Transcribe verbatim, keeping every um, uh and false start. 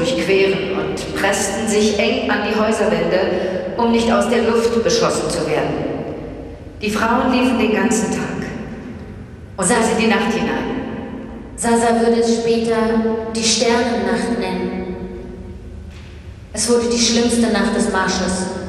durchqueren und pressten sich eng an die Häuserwände, um nicht aus der Luft beschossen zu werden. Die Frauen liefen den ganzen Tag und bis in die Nacht hinein. Sasa würde es später die Sternennacht nennen. Es wurde die schlimmste Nacht des Marsches.